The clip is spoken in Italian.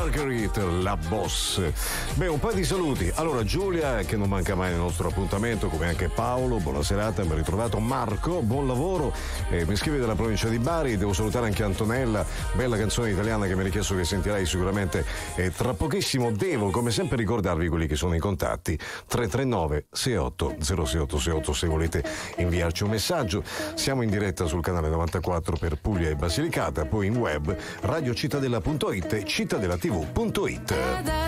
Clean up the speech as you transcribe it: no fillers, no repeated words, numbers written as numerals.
Marguerite, la boss. Beh, un paio di saluti. Allora, Giulia, che non manca mai nel nostro appuntamento, come anche Paolo, buona serata, ben ritrovato. Marco, buon lavoro. Mi scrive dalla provincia di Bari, devo salutare anche Antonella, bella canzone italiana che mi ha richiesto che sentirai sicuramente tra pochissimo. Devo, come sempre, ricordarvi quelli che sono i contatti. 339 68 068 68 se volete inviarci un messaggio. Siamo in diretta sul canale 94 per Puglia e Basilicata, poi in web radiocittadella.it e cittadellatv.it.